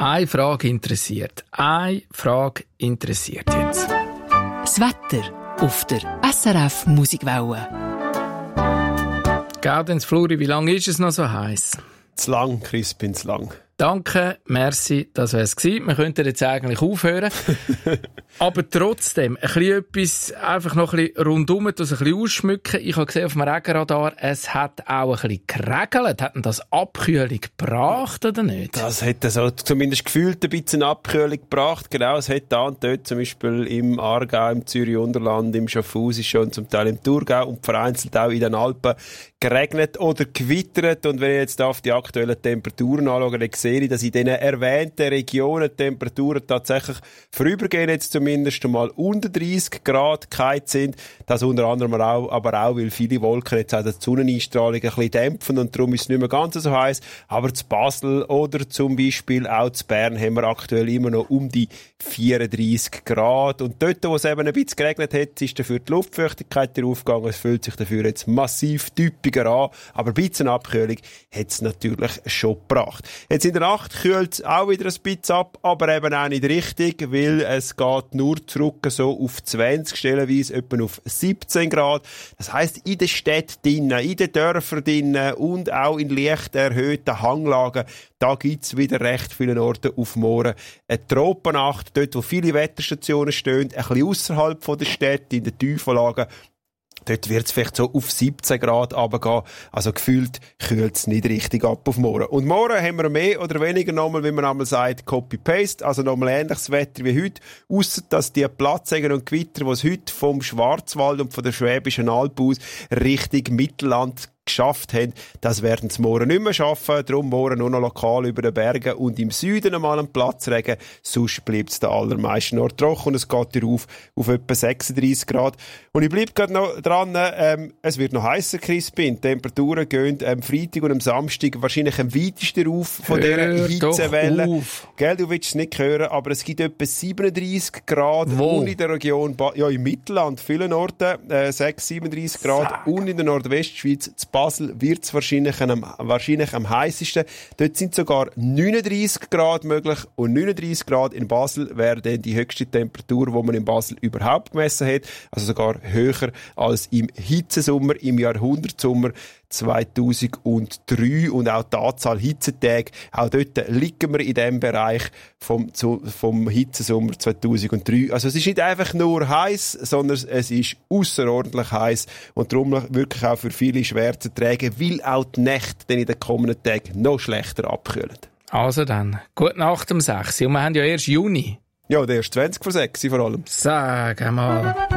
Eine Frage interessiert jetzt. Das Wetter auf der SRF Musikwelle. Gaudenz Fluri, wie lange ist es noch so heiß? Zu lang, Crispin, zu lang. Danke, merci, das wär's gewesen. Wir könnten jetzt eigentlich aufhören. Aber trotzdem, ein bisschen etwas, einfach noch ein bisschen rundum, das ein bisschen ausschmücken. Ich habe gesehen auf dem Regenradar, es hat auch ein bisschen geregelt. Hat denn das Abkühlung gebracht oder nicht? Das hat so zumindest gefühlt ein bisschen Abkühlung gebracht. Genau, es hat da und dort zum Beispiel im Aargau, im Zürich-Unterland, im Schaffhausen und zum Teil im Thurgau und vereinzelt auch in den Alpen geregnet oder gewittert. Und wenn ich jetzt auf die aktuellen Temperaturen anschaue, dann sehe ich, dass in diesen erwähnten Regionen die Temperaturen tatsächlich vorübergehend jetzt zumindest einmal unter 30 Grad geheizt sind. Das unter anderem aber auch, weil viele Wolken jetzt auch die Sonneneinstrahlung ein bisschen dämpfen und darum ist es nicht mehr ganz so heiß. Aber zu Basel oder zum Beispiel auch zu Bern haben wir aktuell immer noch um die 34 Grad. Und dort, wo es eben ein bisschen geregnet hat, ist dafür die Luftfeuchtigkeit aufgegangen. Es fühlt sich dafür jetzt massiv typischer an. Aber ein bisschen Abkühlung hat es natürlich schon gebracht. Jetzt in der Nacht kühlt es auch wieder ein bisschen ab, aber eben auch nicht richtig, weil es geht nur zurück so auf 20, stellenweise etwa auf 17 Grad. Das heisst, in den Städten drinnen, in den Dörfern drinnen und auch in leicht erhöhten Hanglagen, da gibt's wieder recht viele Orte auf Mooren eine Tropennacht, dort wo viele Wetterstationen stehen, ein bisschen ausserhalb der Städte, in den Tieferlagen. Dort wird es vielleicht so auf 17 Grad runtergehen. Also gefühlt kühlt es nicht richtig ab auf morgen. Und morgen haben wir mehr oder weniger nochmal, wie man einmal sagt, Copy-Paste. Also nochmal ähnliches Wetter wie heute. Ausser, dass die Platzegen und Gewitter, die es heute vom Schwarzwald und von der Schwäbischen Alb aus Richtung Mittelland geschafft haben, das werden sie morgen nicht mehr schaffen. Darum morgen nur noch lokal über den Bergen und im Süden einmal einen Platzregen. Sonst bleibt es den allermeisten Orten trocken und es geht hier auf etwa 36 Grad. Und ich bleibe gerade noch dran, es wird noch heißer, Crispin. Die Temperaturen gehen am Freitag und am Samstag wahrscheinlich am weitesten auf von dieser Hitzewelle. Gell, du willst es nicht hören, aber es gibt etwa 37 Grad und in der Region, ja im Mittelland, vielen Orten, 37 Grad und in der Nordwestschweiz, Basel wird es wahrscheinlich am heißesten. Dort sind sogar 39 Grad möglich. Und 39 Grad in Basel wäre dann die höchste Temperatur, die man in Basel überhaupt gemessen hat. Also sogar höher als im Hitzesommer, im Jahrhundertsommer 2003. Und auch die Anzahl Hitzetage, auch dort liegen wir in dem Bereich vom Hitzesommer 2003. Also es ist nicht einfach nur heiß, sondern es ist ausserordentlich heiß und darum wirklich auch für viele schwer zu tragen, weil auch die Nächte dann in den kommenden Tagen noch schlechter abkühlen. Also dann, gut nach dem 6. Und wir haben ja erst Juni. Ja, der ist 20 vor 6 vor allem. Sag einmal.